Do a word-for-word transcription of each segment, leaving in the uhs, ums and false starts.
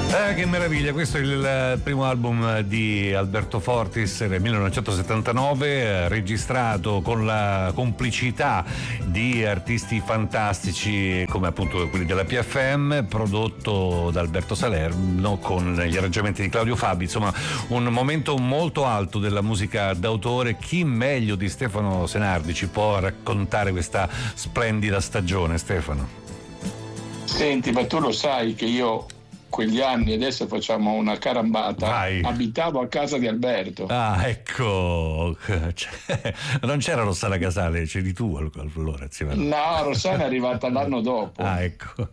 Eh, che meraviglia, questo è il primo album di Alberto Fortis del millenovecentosettantanove, registrato con la complicità di artisti fantastici come appunto quelli della P F M, prodotto da Alberto Salerno con gli arrangiamenti di Claudio Fabi. Insomma, un momento molto alto della musica d'autore. Chi meglio di Stefano Senardi ci può raccontare questa splendida stagione, Stefano? Senti, ma tu lo sai che io quegli anni, adesso facciamo una carambata, Vai. Abitavo a casa di Alberto. Ah, ecco, cioè, non c'era Rossana Casale, c'eri tu allora insieme a lui. No, Rossana è arrivata l'anno dopo. Ah, ecco.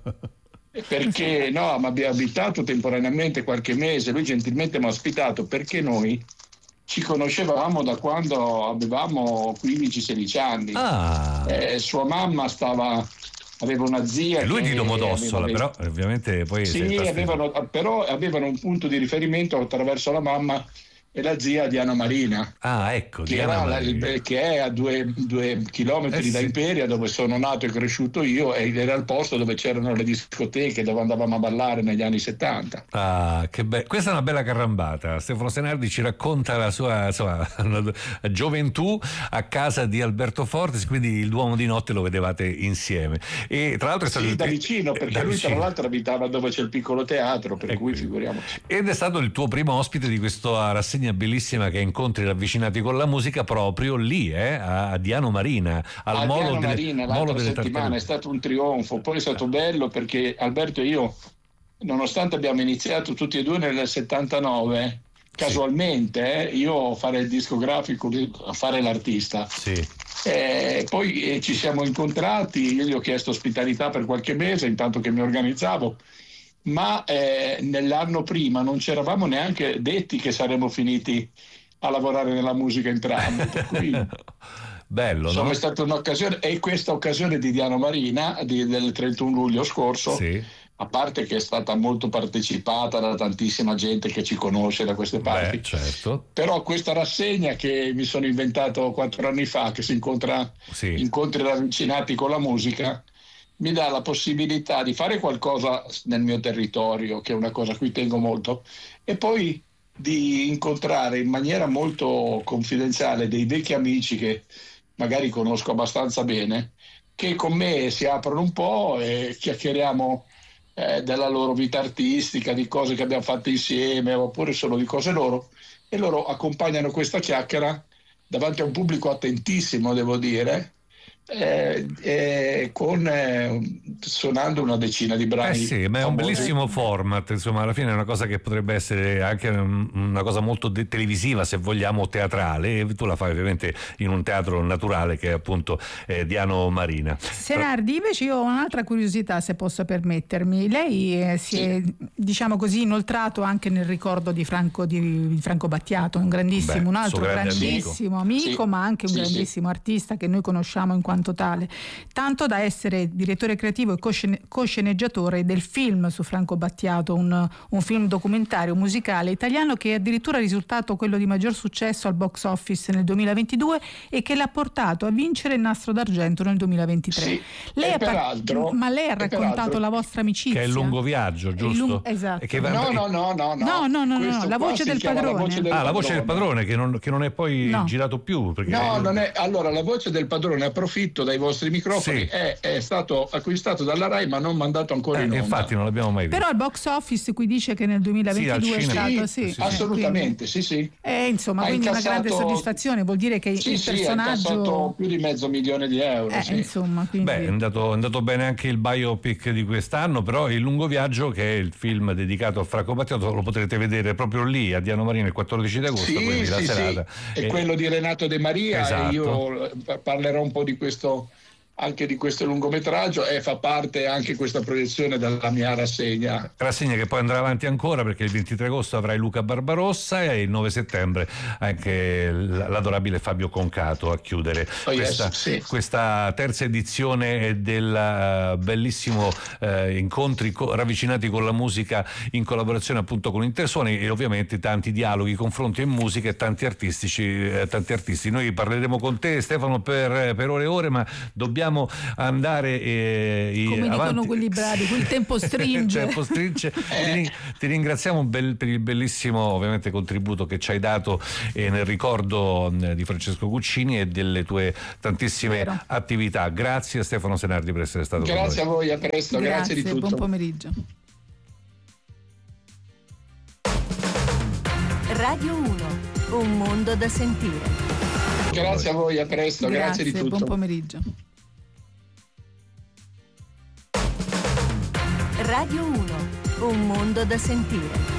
Perché no, ma abbiamo abitato temporaneamente qualche mese, lui gentilmente mi ha ospitato perché noi ci conoscevamo da quando avevamo quindici sedici anni. Ah. Eh, sua mamma stava... aveva una zia e lui che di Domodossola, aveva... però ovviamente poi sì, avevano, però avevano un punto di riferimento attraverso la mamma e la zia Diana Marina. Ah, ecco, che, Diana era Marina. La, che è a due, due chilometri Eh, da sì. Imperia, dove sono nato e cresciuto io, ed era il posto dove c'erano le discoteche, dove andavamo a ballare negli anni settanta. Ah, che bello. Questa è una bella carrambata. Stefano Senardi ci racconta la sua insomma, gioventù a casa di Alberto Fortis, quindi il Duomo di notte lo vedevate insieme. E tra l'altro è stato Sì, il- da vicino, perché da lui vicino. tra l'altro abitava dove c'è il piccolo teatro, per E cui quindi. figuriamoci. Ed è stato il tuo primo ospite di questa rassegna bellissima che è Incontri ravvicinati con la musica, proprio lì, eh, a Diano Marina, al a Molo Diano delle, Marina Molo l'altra delle settimana Tartarughe. è stato un trionfo, poi è stato bello perché Alberto e io, nonostante abbiamo iniziato tutti e due nel settantanove, casualmente eh, io a fare il discografico, a fare l'artista. Sì. Eh, poi eh, ci siamo incontrati, io gli ho chiesto ospitalità per qualche mese, intanto che mi organizzavo, ma eh, nell'anno prima non ci eravamo neanche detti che saremmo finiti a lavorare nella musica entrambi, per cui Bello, insomma no? è stata un'occasione, e questa occasione di Diano Marina di, del trentuno luglio scorso, Sì. a parte che è stata molto partecipata da tantissima gente che ci conosce da queste parti, Beh, certo. però questa rassegna che mi sono inventato quattro anni fa, che si incontra Sì. incontri ravvicinati con la musica, mi dà la possibilità di fare qualcosa nel mio territorio, che è una cosa a cui tengo molto, e poi di incontrare in maniera molto confidenziale dei vecchi amici che magari conosco abbastanza bene, che con me si aprono un po' e chiacchieriamo eh, della loro vita artistica, di cose che abbiamo fatto insieme, oppure solo di cose loro, e loro accompagnano questa chiacchiera davanti a un pubblico attentissimo, devo dire, eh, eh, con eh, suonando una decina di brani. Eh sì, ma è un famosi. bellissimo format, insomma, alla fine è una cosa che potrebbe essere anche un- una cosa molto de- televisiva, se vogliamo, o teatrale, e tu la fai ovviamente in un teatro naturale che è appunto eh, Diano Marina. Senardi, invece io ho un'altra curiosità, se posso permettermi. Lei eh, si è, diciamo così, inoltrato anche nel ricordo di Franco, di, di Franco Battiato, un grandissimo, Beh, un altro suo grande grandissimo amico, Sì. ma anche un Sì, grandissimo artista che noi conosciamo in quanto tale, tanto da essere direttore creativo e coscene- cosceneggiatore del film su Franco Battiato, un, un film documentario musicale italiano che è addirittura risultato quello di maggior successo al box office nel duemilaventidue e che l'ha portato a vincere il Nastro d'Argento nel duemilaventitré. Sì, Lei e ha par- peraltro- ma lei ha e raccontato peraltro- la vostra amicizia? Che è il lungo viaggio, Il giusto? lung- esatto. E che va- No, no, no, no, No, no, no, no, Questo la qua voce si del chiama La padrone. voce del Ah, la voce del padrone che non, che non è poi No. girato più. Perché No, non è. Allora, La voce del padrone, approfitto dai vostri microfoni, Sì. è, è stato acquistato dalla Rai, ma non mandato ancora Eh, in onda. infatti non l'abbiamo mai visto. Però il box office qui dice che nel duemilaventidue Sì, al è cinema. stato Sì, sì, sì, assolutamente, sì, sì. quindi- eh, insomma, Ha quindi una incassato- grande soddisfazione, vuol dire che Sì, il sì, ha personaggio incassato più di mezzo milione di euro. eh, sì. insomma, quindi Beh, è andato, è andato bene anche il biopic di quest'anno, però Il lungo viaggio, che è il film dedicato a Franco Battiato, lo potrete vedere proprio lì a Diano Marina il quattordici di agosto, Sì, quindi la sì, sì. serata. E Eh, quello di Renato De Maria, Esatto. e io eh, parlerò un po' di questo, anche di questo lungometraggio, e fa parte anche questa proiezione della mia rassegna. Rassegna che poi andrà avanti ancora, perché il ventitré agosto avrai Luca Barbarossa e il nove settembre anche l'adorabile Fabio Concato a chiudere Oh, yes, questa, sì. questa terza edizione del uh, bellissimo uh, incontri co- ravvicinati con la musica, in collaborazione appunto con Intersuoni, e ovviamente tanti dialoghi, confronti in musica e tanti artistici, eh, tanti artisti. Noi parleremo con te, Stefano, per, per ore e ore, ma dobbiamo dobbiamo andare eh, come avanti. Dicono quelli bravi, quel tempo stringe. Il tempo stringe. ti, ti ringraziamo bel, per il bellissimo ovviamente contributo che ci hai dato eh, nel ricordo eh, di Francesco Guccini e delle tue tantissime Vero. attività. Grazie a Stefano Senardi per essere stato Grazie con noi. a voi, a presto, grazie, grazie di tutto. Buon pomeriggio. Radio uno, un mondo da sentire. Grazie a voi, a presto, grazie, grazie di tutto. Buon pomeriggio. Radio uno, un mondo da sentire.